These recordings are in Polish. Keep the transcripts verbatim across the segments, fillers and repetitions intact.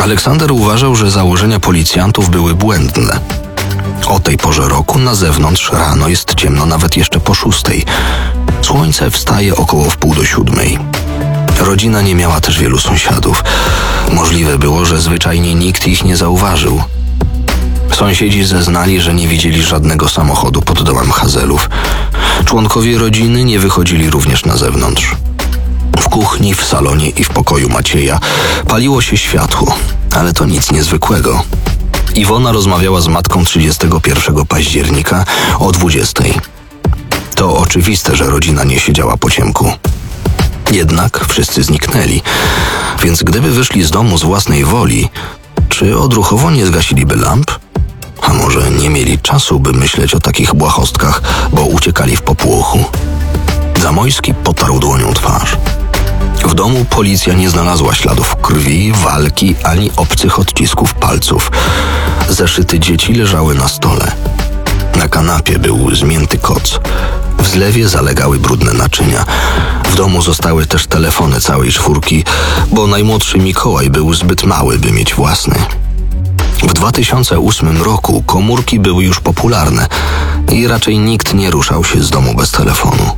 Aleksander uważał, że założenia policjantów były błędne. O tej porze roku na zewnątrz rano jest ciemno nawet jeszcze po szóstej. Słońce wstaje około wpół do siódmej. Rodzina nie miała też wielu sąsiadów. Możliwe było, że zwyczajnie nikt ich nie zauważył. Sąsiedzi zeznali, że nie widzieli żadnego samochodu pod domem Hazelów. Członkowie rodziny nie wychodzili również na zewnątrz. W kuchni, w salonie i w pokoju Macieja paliło się światło, ale to nic niezwykłego. Iwona rozmawiała z matką trzydziestego pierwszego października o dwudziestej. To oczywiste, że rodzina nie siedziała po ciemku. Jednak wszyscy zniknęli, więc gdyby wyszli z domu z własnej woli, czy odruchowo nie zgasiliby lamp? A może nie mieli czasu, by myśleć o takich błahostkach, bo uciekali w popłochu? Zamojski potarł dłonią twarz. W domu policja nie znalazła śladów krwi, walki ani obcych odcisków palców. Zeszyty dzieci leżały na stole. Na kanapie był zmięty koc. W zlewie zalegały brudne naczynia. W domu zostały też telefony całej czwórki, bo najmłodszy Mikołaj był zbyt mały, by mieć własny. W dwa tysiące ósmym roku komórki były już popularne i raczej nikt nie ruszał się z domu bez telefonu.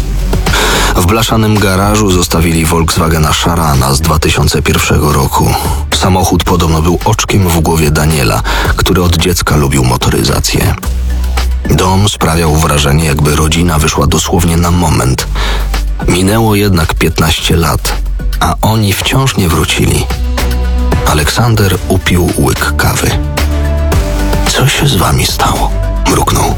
W blaszanym garażu zostawili Volkswagena Szarana z dwa tysiące pierwszego roku. Samochód podobno był oczkiem w głowie Daniela, który od dziecka lubił motoryzację. Dom sprawiał wrażenie, jakby rodzina wyszła dosłownie na moment. Minęło jednak piętnaście lat, a oni wciąż nie wrócili. Aleksander upił łyk kawy. Co się z wami stało? Mruknął.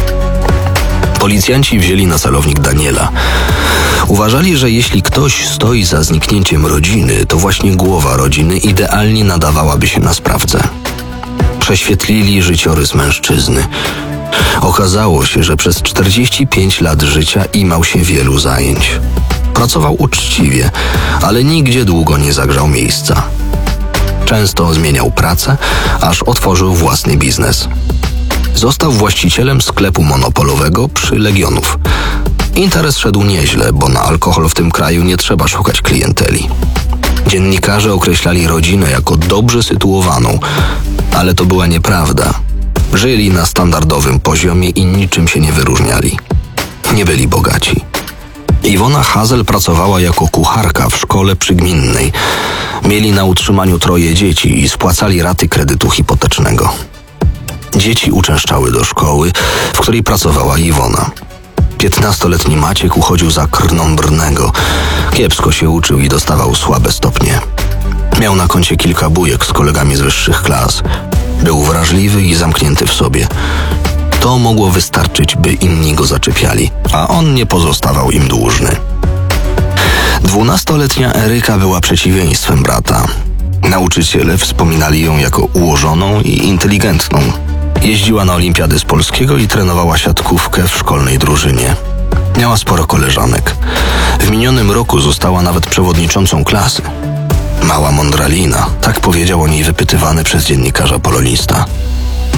Policjanci wzięli na celownik Daniela. Uważali, że jeśli ktoś stoi za zniknięciem rodziny, to właśnie głowa rodziny idealnie nadawałaby się na sprawcę. Prześwietlili życiorys mężczyzny. Okazało się, że przez czterdzieści pięć lat życia imał się wielu zajęć. Pracował uczciwie, ale nigdzie długo nie zagrzał miejsca. Często zmieniał pracę, aż otworzył własny biznes. Został właścicielem sklepu monopolowego przy Legionów. Interes szedł nieźle, bo na alkohol w tym kraju nie trzeba szukać klienteli. Dziennikarze określali rodzinę jako dobrze sytuowaną, ale to była nieprawda. Żyli na standardowym poziomie i niczym się nie wyróżniali. Nie byli bogaci. Iwona Hazel pracowała jako kucharka w szkole przygminnej. Mieli na utrzymaniu troje dzieci i spłacali raty kredytu hipotecznego. Dzieci uczęszczały do szkoły, w której pracowała Iwona. Piętnastoletni Maciek uchodził za krnąbrnego. Kiepsko się uczył i dostawał słabe stopnie. Miał na koncie kilka bujek z kolegami z wyższych klas. Był wrażliwy i zamknięty w sobie. To mogło wystarczyć, by inni go zaczepiali, a on nie pozostawał im dłużny. Dwunastoletnia Eryka była przeciwieństwem brata. Nauczyciele wspominali ją jako ułożoną i inteligentną. Jeździła na olimpiady z polskiego i trenowała siatkówkę w szkolnej drużynie. Miała sporo koleżanek. W minionym roku została nawet przewodniczącą klasy. Mała mądralina, tak powiedział o niej wypytywany przez dziennikarza polonista.